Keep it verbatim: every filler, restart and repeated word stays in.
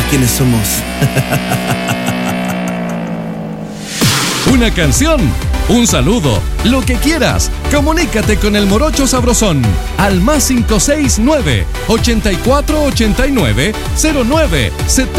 quiénes somos. Una canción, un saludo, lo que quieras. Comunícate con el Morocho Sabrosón al más cinco seis nueve, ochenta y cuatro ochenta y nueve, cero nueve setenta.